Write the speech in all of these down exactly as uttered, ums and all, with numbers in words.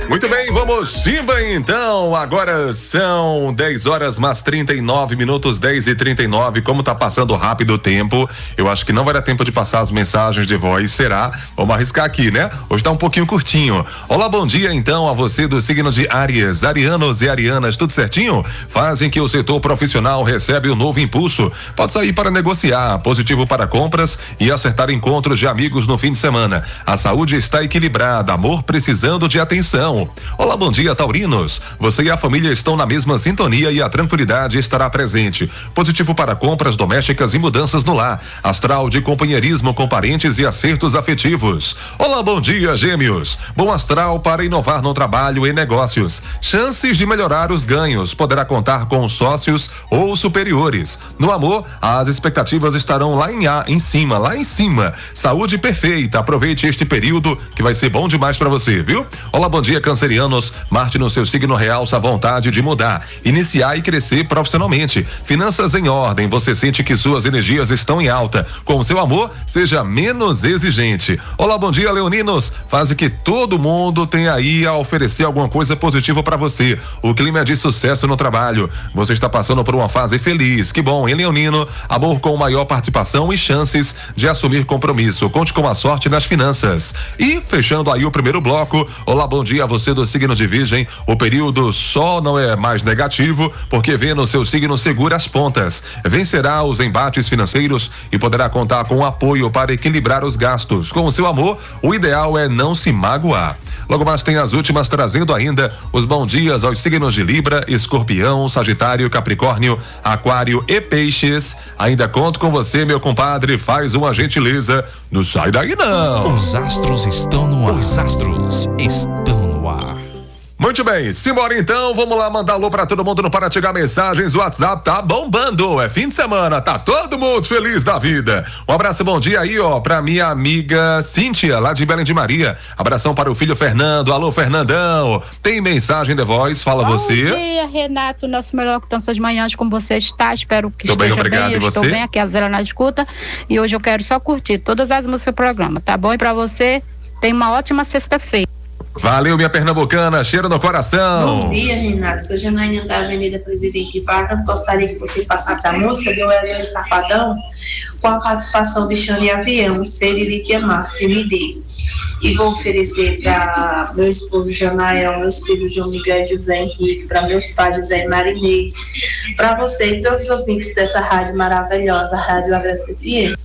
Muito bem, vamos Simba então. Agora são dez horas mais trinta e nove minutos, dez e trinta e nove. Como tá passando rápido o tempo, eu acho que não vai dar tempo de passar as mensagens de voz, será? Vamos arriscar aqui, né? Hoje tá um pouquinho curtinho. Olá, bom dia então a você do signo de Áries. Arianos e arianas, tudo certinho? Fazem que o setor profissional recebe um novo impulso. Pode sair para negociar, positivo para compras e acertar encontros de amigos no fim de semana. A saúde está equilibrada, amor precisando de atenção. Olá, bom dia, taurinos. Você e a família estão na mesma sintonia e a tranquilidade estará presente. Positivo para compras domésticas e mudanças no lar. Astral de companheirismo com parentes e acertos afetivos. Olá, bom dia, gêmeos. Bom astral para inovar no trabalho e negócios. Chances de melhorar os ganhos. Poderá contar com sócios ou superiores. No amor, as expectativas estarão lá em, a, em cima, lá em cima. Saúde perfeita. Aproveite este período que vai ser bom demais para você, viu? Olá, bom dia, cancerianos. Marte no seu signo realça a vontade de mudar, iniciar e crescer profissionalmente. Finanças em ordem, você sente que suas energias estão em alta. Com o seu amor, seja menos exigente. Olá, bom dia, leoninos. Fase que todo mundo tem aí a oferecer alguma coisa positiva para você. O clima é de sucesso no trabalho. Você está passando por uma fase feliz. Que bom, hein, leonino? Amor com maior participação e chances de assumir compromisso. Conte com a sorte nas finanças. E fechando aí o primeiro bloco, olá, bom dia a você do signo de Virgem. O período só não é mais negativo porque Vênus, seu signo, segura as pontas. Vencerá os embates financeiros e poderá contar com apoio para equilibrar os gastos. Com o seu amor, o ideal é não se magoar. Logo mais tem as últimas, trazendo ainda os bons dias aos signos de Libra, Escorpião, Sagitário, Capricórnio, Aquário e Peixes. Ainda conto com você, meu compadre. Faz uma gentileza. Não sai daí não. Os astros estão no ar. Os astros estão no ar. Muito bem, simbora então, vamos lá mandar alô pra todo mundo no Para Chegar Mensagens, o WhatsApp tá bombando, é fim de semana, tá todo mundo feliz da vida. Um abraço, bom dia aí, ó, pra minha amiga Cíntia, lá de Belém de Maria. Abração para o filho Fernando, alô Fernandão, tem mensagem de voz, fala bom você. Bom dia, Renato, nosso melhor canção de manhãs, como você está, espero que Tô esteja bem, obrigado, bem, eu e você? estou bem, aqui é a Zera na escuta, e hoje eu quero só curtir todas as músicas do programa, tá bom? E pra você, tem uma ótima sexta-feira. Valeu, minha pernambucana, cheiro no coração. Bom dia, Renato. Sou Janaína da Avenida Presidente Vargas. Gostaria que você passasse a música do Wesley Safadão com a participação de Xande Avião, Sede de Te Amar, Timidez. E vou oferecer para meu esposo Janael, meus filhos João Miguel e José Henrique, para meus pais José e Marinês, para você e todos os ouvintes dessa rádio maravilhosa, Rádio Agreste F M.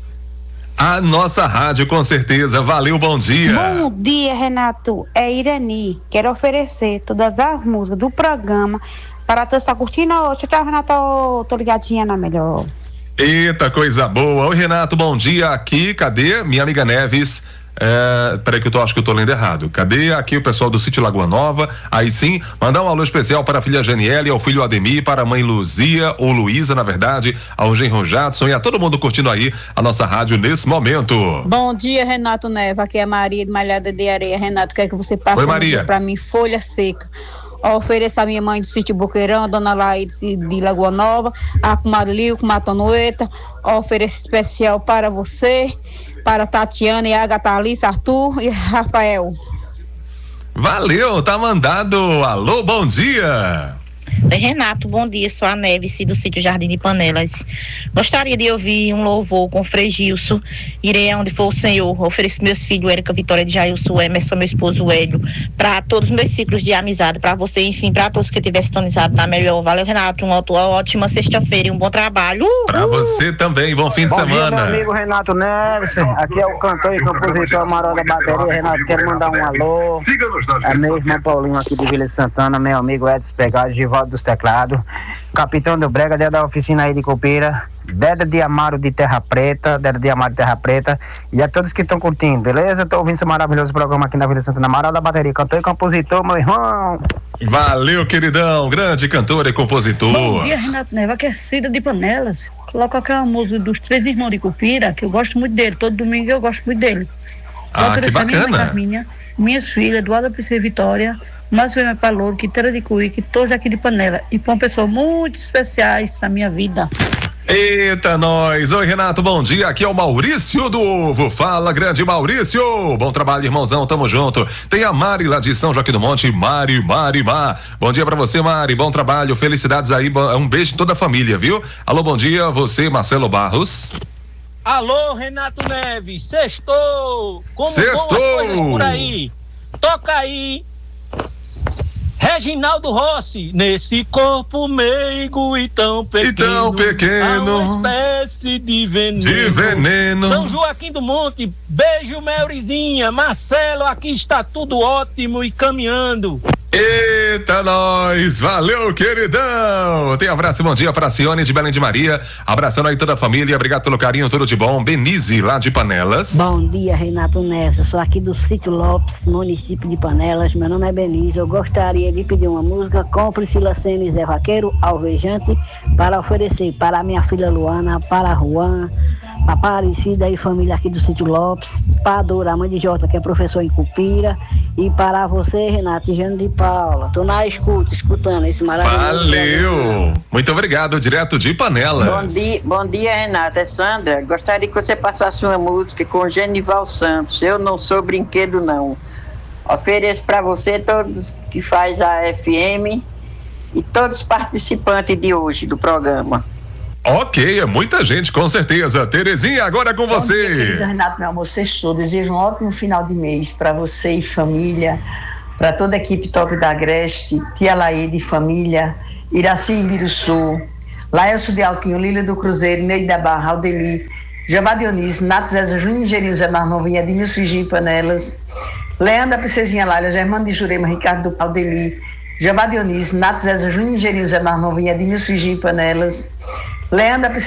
A nossa rádio, com certeza. Valeu, bom dia. Bom dia, Renato. É Irani. Quero oferecer todas as músicas do programa para todos estar curtindo. Hoje, tá, Renato? Tô ligadinha na melhor. Eita, coisa boa. Oi, Renato, bom dia. Aqui, cadê minha amiga Neves? É, peraí que eu tô, acho que eu tô lendo errado. Cadê aqui o pessoal do Sítio Lagoa Nova? Aí sim, mandar um alô especial para a filha Janiele, ao filho Ademir, para a mãe Luzia, ou Luísa, na verdade, ao genro Jadson e a todo mundo curtindo aí a nossa rádio nesse momento. Bom dia, Renato Neva, aqui é a Maria de Malhada de Areia. Renato, quer que você passe Oi, Maria. para mim folha seca. Ofereço a minha mãe do Sítio Boqueirão, Dona Laíde de Lagoa Nova, a comadre Lio, com Matonoeta. Ofereço especial para você, para Tatiana e Agatha, Alice, Arthur e Rafael. Valeu, tá mandado. Alô, bom dia. Oi, Renato, bom dia, sou a Neves do Sítio Jardim de Panelas. Gostaria de ouvir um louvor com Frei Gilson, irei aonde for o Senhor. Ofereço meus filhos, Érica Vitória de Jailson, Emerson, meu esposo Hélio, para todos os meus ciclos de amizade, para você, enfim, para todos que estiverem sintonizados na melhor. Valeu, Renato, uma ótima sexta-feira e um bom trabalho. Uh, para uh. você também, bom fim de bom semana. Dia, meu amigo Renato Neves, aqui é o cantor e compositor Amaral da Bateria. Renato, quero mandar um alô a meu irmão Paulinho aqui de Vila Santana, meu amigo Edson Pegado, Givaldo dos Teclados, Capitão do Brega, Deda da oficina aí de Copeira, Deda de Amaro de Terra Preta, Deda de Amaro de Terra Preta, e a todos que estão curtindo, beleza? Tô ouvindo esse maravilhoso programa aqui na Vila Santana, Amaral da Bateria, cantor e compositor, meu irmão. Valeu, queridão, grande cantor e compositor. Bom dia, Renato Neva, que é Cida de Panelas. Coloca aquela música dos Três Irmãos de Cupira, que eu gosto muito dele, todo domingo eu gosto muito dele. Ah, que bacana. Minha Carminha, minhas filhas, Eduardo Priscila Vitória, Márcio Firme Palouro, Quiteira de Cuí, que todos aqui de Panela, e para uma pessoa muito especiais na minha vida. Eita, nós! Oi, Renato, bom dia. Aqui é o Maurício do Ovo. Fala, grande Maurício! Bom trabalho, irmãozão, tamo junto. Tem a Mari lá de São Joaquim do Monte. Mari, Mari, Mar. Bom dia pra você, Mari. Bom trabalho, felicidades aí. Um beijo em toda a família, viu? Alô, bom dia, você, Marcelo Barros. Alô, Renato Neves. Sextou! Como Sextou! vão as coisas por aí? Toca aí. Reginaldo Rossi, nesse corpo meigo e tão pequeno, e tão pequeno, há uma espécie de veneno. de veneno. São Joaquim do Monte, beijo, Melrizinha. Marcelo, aqui está tudo ótimo e caminhando. Eita, nós! Valeu, queridão! Tem abraço e bom dia pra Cione de Belém de Maria. Abraçando aí toda a família, obrigado pelo carinho, tudo de bom. Benize, lá de Panelas. Bom dia, Renato Neves. Eu sou aqui do Sítio Lopes, município de Panelas. Meu nome é Benize. Eu gostaria de pedir uma música com Priscila Sena e Zé Vaqueiro, Alvejante, para oferecer para a minha filha Luana, para Juan, para Aparecida e família aqui do Sítio Lopes, para a Dora, mãe de Jota, que é professor em Cupira, e para você, Renato e Jane de Paula. Tô na escuta, escutando esse maravilhoso. Valeu! Muito obrigado, direto de Panelas. Bom dia, bom dia, Renata. É Sandra. Gostaria que você passasse uma música com Genival Santos. Eu não sou brinquedo, não. Ofereço para você todos que faz a F M e todos os participantes de hoje do programa. Ok, é muita gente, com certeza. Terezinha, agora com Bom você. Dia, querido Renato, meu amor, sextou. Desejo um ótimo final de mês para você e família, para toda a equipe Top da Agreste, Tia Laíde e família, Iraci Ibiruçu, Laelso de Alquinho, Lília do Cruzeiro, Neide da Barra, Aldemir, Jeová Dionísio, Nato Zé Júnior, Ingerinho, Zé Marnovinha, Edmilson Vigim Panelas, Leandra Princesinha Lália, Germano de Jurema, Ricardo do Aldemir, Jeová Dionísio, Nato Zé Júnior, Ingerinho, Zé Marnovinha, Edmilson Vigim Panelas, Leandra